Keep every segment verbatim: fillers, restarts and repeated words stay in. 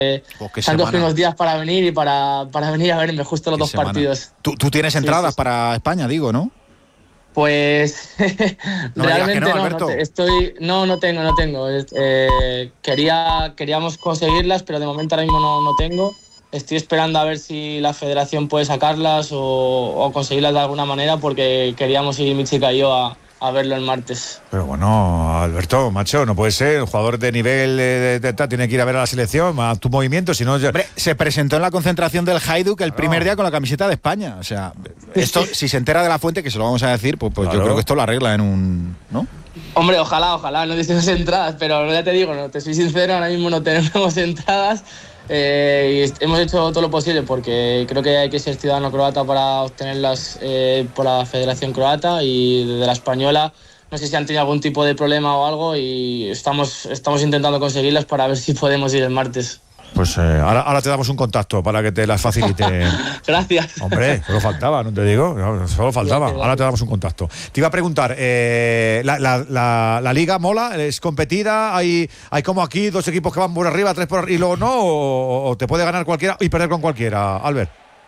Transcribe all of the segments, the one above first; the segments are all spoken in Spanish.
pues se han cogido unos días para venir y para, para venir a verme justo los dos semana? partidos. ¿Tú, tú tienes entradas sí, sí, para España, digo, ¿no? Pues no realmente no, no, no, estoy, no, no tengo, no tengo. Eh, quería, queríamos conseguirlas, pero de momento ahora mismo no, no tengo. Estoy esperando a ver si la federación puede sacarlas o, o conseguirlas de alguna manera, porque queríamos ir mi chica y yo a, a verlo el martes. Pero bueno, Alberto, macho, no puede ser. Un jugador de nivel de, de, de, tiene que ir a ver a la selección, a tu movimiento, si no... Hombre, se presentó en la concentración del Hajduk el claro. primer día con la camiseta de España. O sea, esto, si se entera de la fuente, que se lo vamos a decir, pues, pues claro. yo creo que esto lo arregla en un... ¿no? Hombre, ojalá, ojalá no dices entradas, pero ya te digo, no, te soy sincero, ahora mismo no tenemos entradas. Eh, y hemos hecho todo lo posible porque creo que hay que ser ciudadano croata para obtenerlas eh, por la Federación Croata, y desde la española no sé si han tenido algún tipo de problema o algo, y estamos, estamos intentando conseguirlas para ver si podemos ir el martes. Pues eh, ahora, ahora te damos un contacto para que te las facilite. Gracias. Hombre, solo faltaba, no te digo, no, solo faltaba. Ahora te damos un contacto. Te iba a preguntar, eh, la, la, la, ¿la liga mola? ¿Es competida? ¿Hay, hay como aquí dos equipos que van por arriba, tres por arriba y luego no? ¿O, o te puede ganar cualquiera y perder con cualquiera, Albert?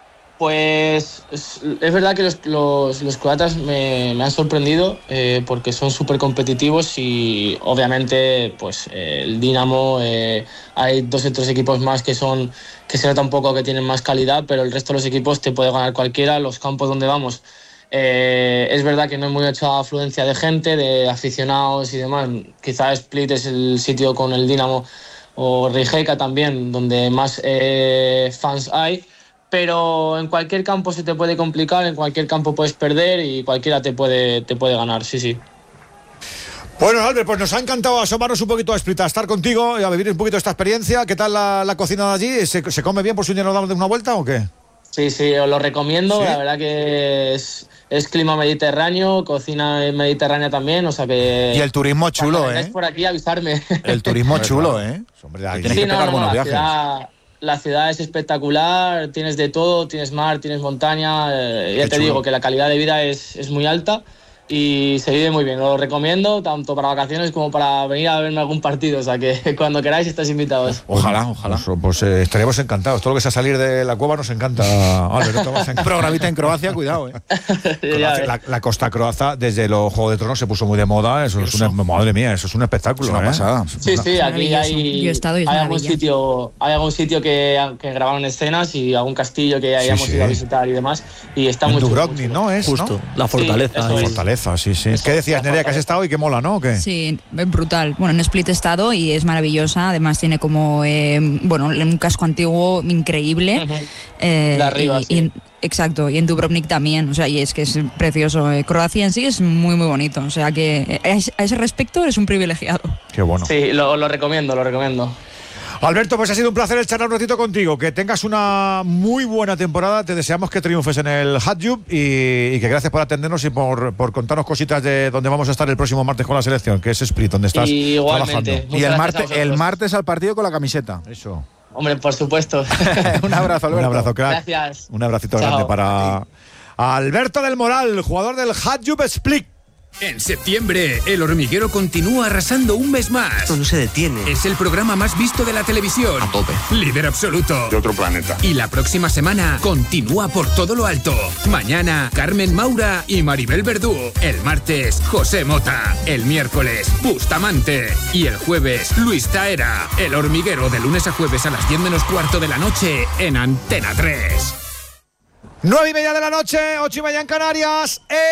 Pues es, es verdad que los, los, los croatas me, me han sorprendido eh, porque son súper competitivos, y obviamente pues eh, el Dinamo, eh, hay dos o tres equipos más que son que se nota un poco que tienen más calidad, pero el resto de los equipos te puede ganar cualquiera. Los campos donde vamos, eh, es verdad que no hay mucha afluencia de gente, de aficionados y demás. Quizá Split es el sitio con el Dinamo, o Rijeka también, donde más eh, fans hay. Pero en cualquier campo se te puede complicar, en cualquier campo puedes perder y cualquiera te puede, te puede ganar, sí, sí. Bueno, Albert, pues nos ha encantado asomarnos un poquito a Split, a estar contigo y a vivir un poquito esta experiencia. ¿Qué tal la, la cocina de allí? ¿Se, ¿Se come bien por si un día nos damos de una vuelta o qué? Sí, sí, os lo recomiendo. ¿Sí? La verdad que es, es clima mediterráneo, cocina mediterránea también, o sea que... Y el turismo chulo, ¿eh? por aquí avisarme. El turismo chulo, ¿eh? Hombre, ahí tienes sí, que no, pegar no, buenos no, viajes. La ciudad, la ciudad es espectacular, tienes de todo, tienes mar, tienes montaña, eh, ya Qué te chulo. digo que la calidad de vida es, es muy alta y se vive muy bien. Lo recomiendo tanto para vacaciones como para venir a verme algún partido, o sea que cuando queráis estáis invitados. Ojalá, ojalá. Pues, pues eh, estaremos encantados. Todo lo que sea salir de la cueva nos encanta. Un programita en Croacia, cuidado, eh. Croacia, la, la costa croata desde los Juegos de Tronos se puso muy de moda. Eso, eso. es una, madre mía, eso es un espectáculo. Es una ¿eh? pasada. Sí, sí, aquí hay, hay algún sitio, hay algún sitio que, que grabaron escenas y algún castillo que hayamos sí, sí. ido a visitar y demás. Y está en muy Dubrovnik, chulo. ¿no? Es, Justo, ¿no? la fortaleza. Sí, la fortaleza, sí, sí. Eso, ¿qué decías, Nerea, que has estado y que mola, ¿no? ¿O qué? Sí, brutal. Bueno, en Split he estado y es maravillosa. Además tiene como, eh, bueno, un casco antiguo increíble. Uh-huh. eh, de arriba, y, sí. y, exacto, y en Dubrovnik también. O sea, y es que es precioso. Eh, Croacia en sí es muy, muy bonito. O sea que a ese respecto eres un privilegiado. Qué bueno. Sí, lo, lo recomiendo, lo recomiendo. Alberto, pues ha sido un placer el charlar un ratito contigo. Que tengas una muy buena temporada. Te deseamos que triunfes en el Hajduk y, y que gracias por atendernos y por, por contarnos cositas de donde vamos a estar el próximo martes con la selección, que es Split, donde estás Igualmente. trabajando. Y el martes, el martes al partido con la camiseta. Eso. Hombre, por supuesto. Un abrazo, Alberto. Un abrazo, crack. Gracias. Un abracito Chao. grande para Alberto del Moral, jugador del Hajduk Split. En septiembre, El Hormiguero continúa arrasando un mes más. Esto no se detiene. Es el programa más visto de la televisión. A tope. Líder absoluto. De otro planeta. Y la próxima semana continúa por todo lo alto. Mañana, Carmen Maura y Maribel Verdú. El martes, José Mota. El miércoles, Bustamante. Y el jueves, Luis Taera. El Hormiguero de lunes a jueves a las diez menos cuarto de la noche en Antena tres. Nueve y media de la noche, ocho y media en Canarias. ¡Eh!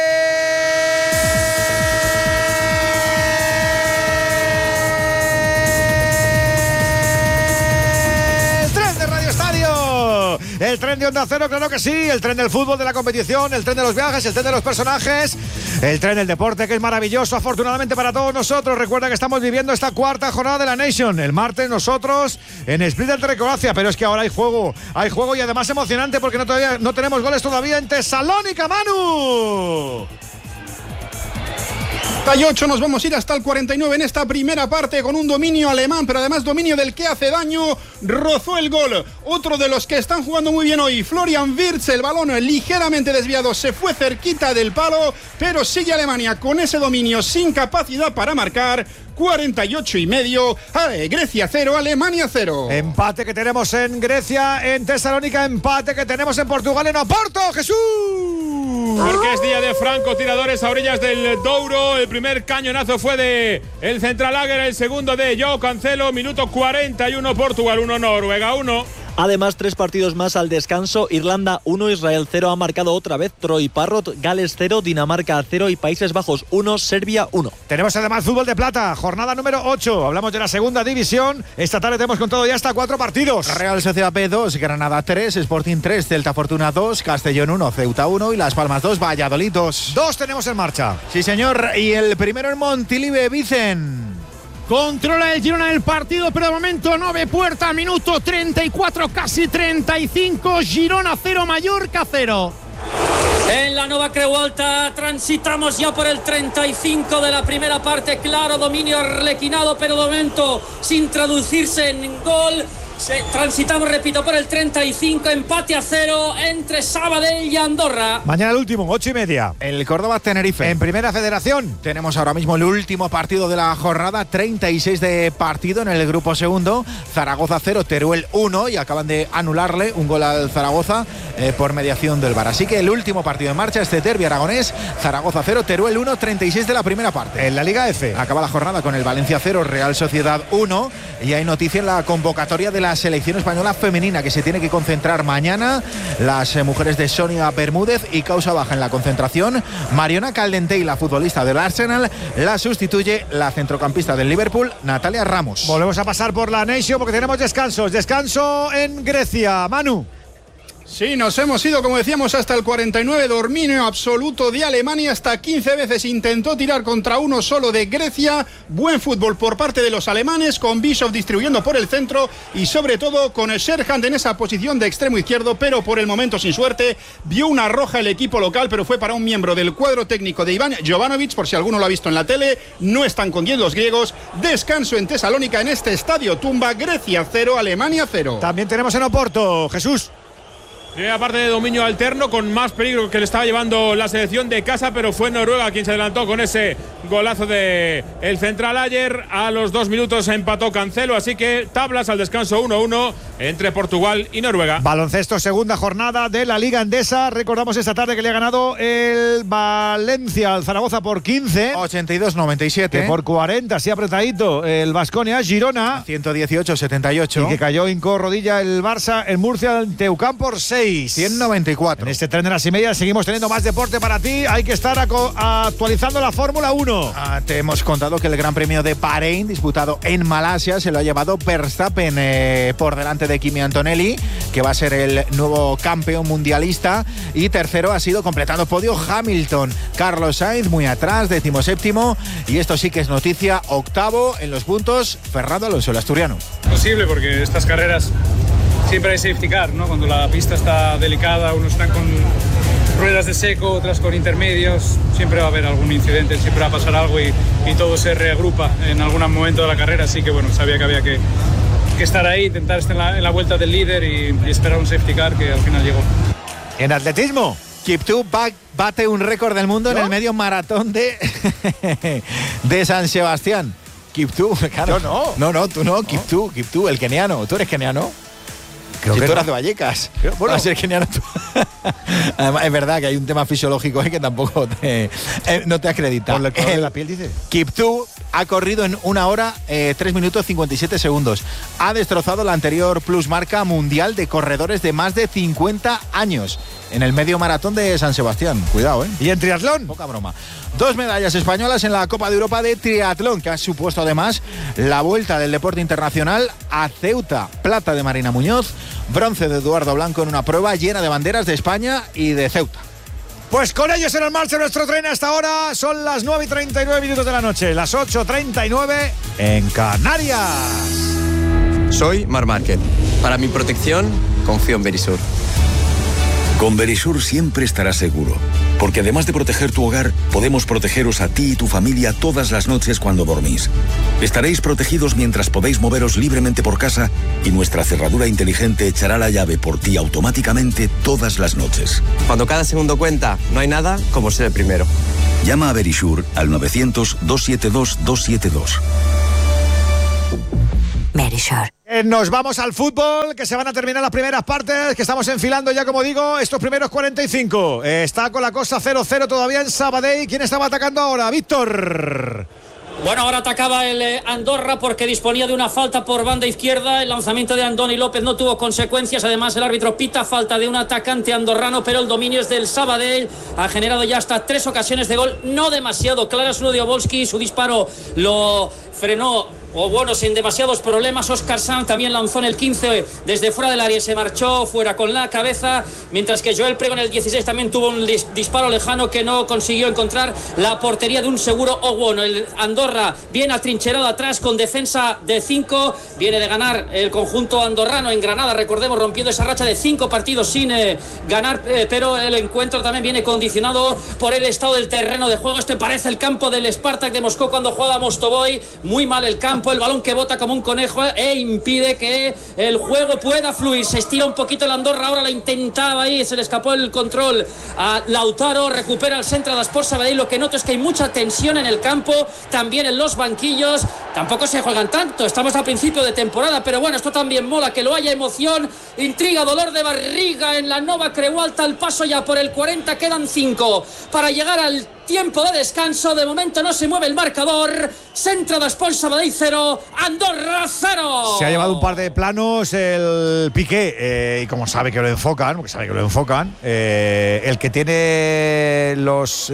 ¡Tren de Radio Estadio! El tren de Onda Cero, claro que sí. El tren del fútbol, de la competición, el tren de los viajes, el tren de los personajes, el tren del deporte, que es maravilloso, afortunadamente para todos nosotros. Recuerda que estamos viviendo esta cuarta jornada de la Nation. El martes nosotros en Split entre Croacia, pero es que ahora hay juego, hay juego y además emocionante porque no, todavía, no tenemos goles todavía en Tesalónica, Manu. treinta y ocho, nos vamos a ir hasta el cuarenta y nueve en esta primera parte con un dominio alemán, pero además dominio del que hace daño, rozó el gol. Otro de los que están jugando muy bien hoy, Florian Wirtz, el balón ligeramente desviado, se fue cerquita del palo, pero sigue Alemania con ese dominio sin capacidad para marcar. cuarenta y ocho y medio. Grecia cero, Alemania cero. Empate que tenemos en Grecia, en Tesalónica, empate que tenemos en Portugal, en Oporto, Jesús. Porque es día de francotiradores a orillas del Douro. El primer cañonazo fue de el Centralager, el segundo de Joao Cancelo. Minuto cuarenta y uno, Portugal uno, Noruega uno. Además, tres partidos más al descanso. Irlanda uno, Israel cero. Ha marcado otra vez Troy Parrott. Gales cero, Dinamarca cero y Países Bajos uno, Serbia uno. Tenemos además fútbol de plata, jornada número ocho. Hablamos de la segunda división. Esta tarde tenemos con todo ya hasta cuatro partidos. Real Sociedad B dos, Granada tres, Sporting tres, Celta Fortuna dos, Castellón uno, Ceuta uno y Las Palmas dos, Valladolid dos. Dos tenemos en marcha. Sí, señor. Y el primero en Montilive, Vicen. Controla el Girona el partido, pero de momento no ve puerta. Minuto treinta y cuatro, casi treinta y cinco. Girona cero, Mallorca cero. En la nueva Creuolta transitamos ya por el treinta y cinco de la primera parte. Claro, dominio arlequinado, pero de momento sin traducirse en gol. Se, transitamos, repito, por el treinta y cinco, empate a cero entre Sabadell y Andorra. Mañana el último, ocho y media. El Córdoba-Tenerife. En Primera Federación. Tenemos ahora mismo el último partido de la jornada, treinta y seis de partido en el grupo segundo. Zaragoza cero, Teruel uno y acaban de anularle un gol al Zaragoza eh, por mediación del V A R. Así que el último partido en marcha, este derbi aragonés, Zaragoza cero, Teruel uno, treinta y seis de la primera parte. En la Liga F. Acaba la jornada con el Valencia cero, Real Sociedad uno y hay noticia en la convocatoria de la selección española femenina que se tiene que concentrar mañana. Las eh, mujeres de Sonia Bermúdez y causa baja en la concentración. Mariona Caldentey, la futbolista del Arsenal, la sustituye la centrocampista del Liverpool, Natalia Ramos. Volvemos a pasar por la Nation porque tenemos descansos. Descanso en Grecia. Manu. Sí, nos hemos ido, como decíamos, hasta el cuarenta y nueve, dominio absoluto de Alemania, hasta quince veces intentó tirar contra uno solo de Grecia. Buen fútbol por parte de los alemanes, con Bishop distribuyendo por el centro y sobre todo con Sherhand en esa posición de extremo izquierdo, pero por el momento sin suerte. Vio una roja el equipo local, pero fue para un miembro del cuadro técnico de Iván Jovanovic, por si alguno lo ha visto en la tele. No están con diez los griegos. Descanso en Tesalónica, en este estadio Tumba. Grecia cero, Alemania cero. También tenemos en Oporto, Jesús. Primera parte de dominio alterno, con más peligro que le estaba llevando la selección de casa, pero fue Noruega quien se adelantó con ese golazo de el central ayer. A los dos minutos empató Cancelo, así que tablas al descanso uno uno entre Portugal y Noruega. Baloncesto, segunda jornada de la Liga Endesa. Recordamos esta tarde que le ha ganado el Valencia al Zaragoza por quince. ochenta y dos noventa y siete. Que por cuarenta, así apretadito, el Baskonia Girona. ciento dieciocho setenta y ocho. Y que cayó hinco rodilla el Barça en Murcia al Teucán por seis. ciento noventa y cuatro. En este tren de las y media seguimos teniendo más deporte para ti. Hay que estar actualizando la Fórmula uno. Ah, te hemos contado que el Gran Premio de Bahrein, disputado en Malasia, se lo ha llevado Verstappen eh, por delante de Kimi Antonelli, que va a ser el nuevo campeón mundialista. Y tercero ha sido, completando podio, Hamilton. Carlos Sainz muy atrás, decimoséptimo. Y esto sí que es noticia, octavo en los puntos, Fernando Alonso, el asturiano. Posible, porque estas carreras siempre hay safety car, ¿no? Cuando la pista está delicada, unos están con ruedas de seco, otras con intermedios, siempre va a haber algún incidente, siempre va a pasar algo y, y todo se reagrupa en algún momento de la carrera, así que bueno, sabía que había que, que estar ahí, intentar estar en la, en la vuelta del líder y, y esperar un safety car que al final llegó. En atletismo, Kiptoo bate un récord del mundo, ¿no?, en el medio maratón de, de San Sebastián. Kiptoo, claro. Yo no. No, no, tú no, Kiptoo, Kiptoo, el keniano. ¿Tú eres keniano? Creo si que tú no. eras de Vallecas, bueno. va a ser keniano tú. Además, es verdad que hay un tema fisiológico ahí que tampoco te, eh, no te acredita. Por el color de El la piel, dice. Kiptoo ha corrido en una hora, eh, tres minutos cincuenta y siete segundos. Ha destrozado la anterior plusmarca mundial de corredores de más de cincuenta años en el medio maratón de San Sebastián. Cuidado, ¿eh? ¿Y en triatlón? Poca broma. Dos medallas españolas en la Copa de Europa de triatlón, que ha supuesto además la vuelta del deporte internacional a Ceuta. Plata de Marina Muñoz, bronce de Eduardo Blanco en una prueba llena de banderas de España y de Ceuta. Pues con ellos en el marcha nuestro tren hasta ahora. Son las nueve y treinta y nueve minutos de la noche, las ocho y treinta y nueve en Canarias. Soy Mar Márquez. Para mi protección, confío en Verisur. Con Verisur siempre estarás seguro, porque además de proteger tu hogar, podemos protegeros a ti y tu familia todas las noches cuando dormís. Estaréis protegidos mientras podéis moveros libremente por casa y nuestra cerradura inteligente echará la llave por ti automáticamente todas las noches. Cuando cada segundo cuenta, no hay nada como ser el primero. Llama a Verisure al novecientos, doscientos setenta y dos, doscientos setenta y dos. Verisure. Eh, nos vamos al fútbol, que se van a terminar las primeras partes, que estamos enfilando ya, como digo, estos primeros cuarenta y cinco. Eh, está con la cosa cero cero todavía en Sabadell. ¿Quién estaba atacando ahora? Víctor. Bueno, ahora atacaba el eh, Andorra porque disponía de una falta por banda izquierda. El lanzamiento de Andoni López no tuvo consecuencias. Además, el árbitro pita falta de un atacante andorrano, pero el dominio es del Sabadell. Ha generado ya hasta tres ocasiones de gol, no demasiado claras. Uno de Obolski, su disparo lo frenó, o bueno, sin demasiados problemas. Óscar Sanz también lanzó en el quince desde fuera del área, se marchó fuera con la cabeza, mientras que Joel Prego en el dieciséis también tuvo un disparo lejano que no consiguió encontrar la portería de un seguro o bueno. El Andorra bien atrincherado atrás con defensa de cinco, viene de ganar el conjunto andorrano en Granada, recordemos, rompiendo esa racha de cinco partidos sin eh, ganar, eh, pero el encuentro también viene condicionado por el estado del terreno de juego. Este parece el campo del Spartak de Moscú cuando juega Mostovoy, muy mal el campo, el balón que bota como un conejo e impide que el juego pueda fluir. Se estira un poquito el Andorra, ahora la intentaba ahí, se le escapó el control a Lautaro, recupera el centro de Sport Sabadell. Lo que noto es que hay mucha tensión en el campo, también en los banquillos, tampoco se juegan tanto, estamos a principio de temporada, pero bueno, esto también mola, que lo haya, emoción, intriga, dolor de barriga en la Nova Creualta. El paso ya por el cuarenta, quedan cinco para llegar al tiempo de descanso. De momento no se mueve el marcador. Centro de Sport Sabadell cero, Andorra cero. Se ha llevado un par de planos el Piqué, eh, y como sabe que lo enfocan, porque sabe que lo enfocan, eh, el que tiene los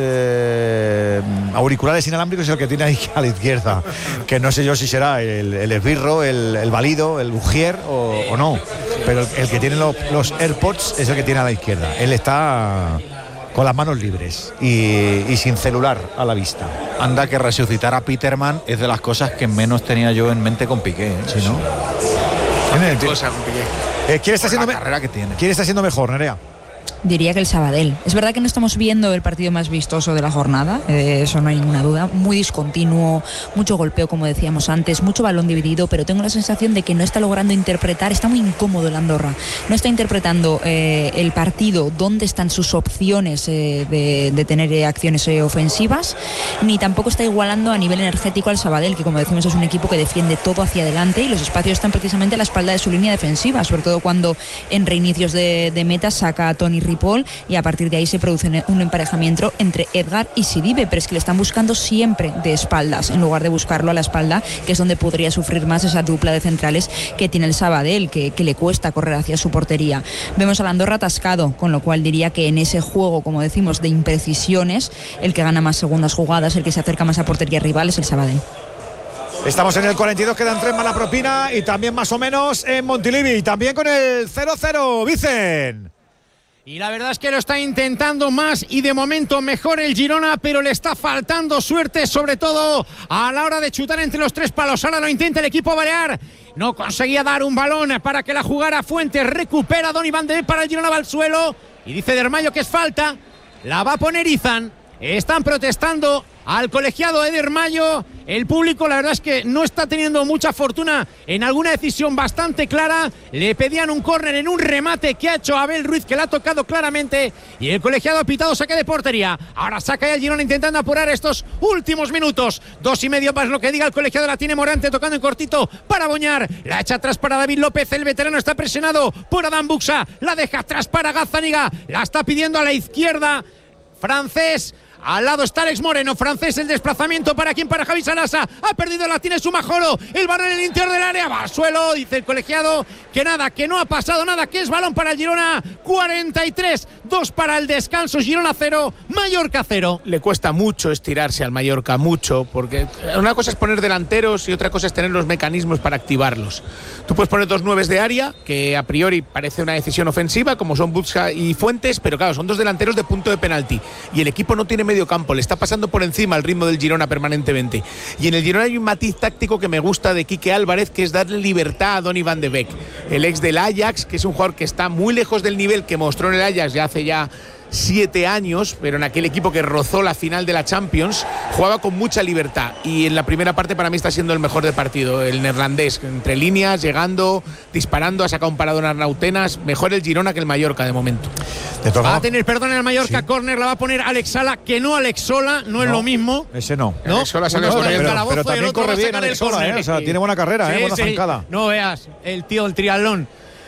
eh, auriculares inalámbricos es el que tiene ahí a la izquierda, que no sé yo si será el, el esbirro, el, el valido, el ujier o, o no, pero el, el que tiene los, los AirPods es el que tiene a la izquierda. Él está con las manos libres y, y sin celular a la vista. Anda, que resucitar a Peterman es de las cosas que menos tenía yo en mente con Piqué, ¿eh? Si no, ¿Quién, cosa con Piqué? Eh, ¿quién, está siendo me- carrera que tiene. ¿Quién está siendo mejor, Nerea? Diría que el Sabadell. Es verdad que no estamos viendo el partido más vistoso de la jornada, eh, eso no hay ninguna duda. Muy discontinuo, mucho golpeo, como decíamos antes, mucho balón dividido, pero tengo la sensación de que no está logrando interpretar, está muy incómodo el Andorra. No está interpretando eh, el partido, dónde están sus opciones eh, de, de tener eh, acciones eh, ofensivas, ni tampoco está igualando a nivel energético al Sabadell, que como decimos es un equipo que defiende todo hacia adelante y los espacios están precisamente a la espalda de su línea defensiva, sobre todo cuando en reinicios de, de meta saca a Tony Ripoll y a partir de ahí se produce un emparejamiento entre Edgar y Sidibe, pero es que le están buscando siempre de espaldas en lugar de buscarlo a la espalda, que es donde podría sufrir más esa dupla de centrales que tiene el Sabadell, que, que le cuesta correr hacia su portería. Vemos al Andorra atascado, con lo cual diría que en ese juego, como decimos, de imprecisiones, el que gana más segundas jugadas, el que se acerca más a portería rival es el Sabadell. Estamos en el cuarenta y dos, quedan tres más la propina y también más o menos en Montilivi, también con el cero cero, Vicen. Y la verdad es que lo está intentando más y de momento mejor el Girona, pero le está faltando suerte, sobre todo a la hora de chutar entre los tres palos. Ahora lo intenta el equipo balear. No conseguía dar un balón para que la jugara Fuentes. Recupera Donny van de Beek para el Girona, va al suelo. Y dice Dermayo que es falta. La va a poner Izan. Están protestando al colegiado Eder Mayo. El público, la verdad es que no está teniendo mucha fortuna en alguna decisión bastante clara. Le pedían un córner en un remate que ha hecho Abel Ruiz, que la ha tocado claramente, y el colegiado ha pitado saque de portería. Ahora saca ya el Girona intentando apurar estos últimos minutos. Dos y medio más lo que diga el colegiado. La tiene Morante tocando en cortito para Boñar. La echa atrás para David López. El veterano está presionado por Adán Buxa. La deja atrás para Gazzaniga. La está pidiendo a la izquierda Francés. Al lado está Alex Moreno, Francés, el desplazamiento para quien, para Javi Sarasa, ha perdido, la tiene Sumajoro, el balón en el interior del área, va al suelo, dice el colegiado que nada, que no ha pasado nada, que es balón para el Girona. Cuarenta y tres, dos para el descanso, Girona cero, Mallorca cero. Le cuesta mucho estirarse al Mallorca, mucho, porque una cosa es poner delanteros y otra cosa es tener los mecanismos para activarlos. Tú puedes poner dos nueves de área, que a priori parece una decisión ofensiva, como son Buxa y Fuentes, pero claro, son dos delanteros de punto de penalti y el equipo no tiene medio campo, le está pasando por encima el ritmo del Girona permanentemente. Y en el Girona hay un matiz táctico que me gusta de Quique Álvarez, que es darle libertad a Donny van de Beek, el ex del Ajax, que es un jugador que está muy lejos del nivel que mostró en el Ajax ya hace ya siete años, pero en aquel equipo que rozó la final de la Champions, jugaba con mucha libertad. Y en la primera parte para mí está siendo el mejor del partido, el neerlandés, entre líneas, llegando, disparando, ha sacado un parado en Arnautenas. Mejor el Girona que el Mallorca de momento. Va a tener perdón en el Mallorca, sí. Córner la va a poner Alex Sala, que no Alex Sola, no, no es lo mismo. Ese no. ¿No? Alex Sola sale no, no, pero, pero también corre bien Alex Sola, ¿eh? O sea, tiene buena carrera, sí, ¿eh? Buena sí. zancada. No veas, el tío del triatlón.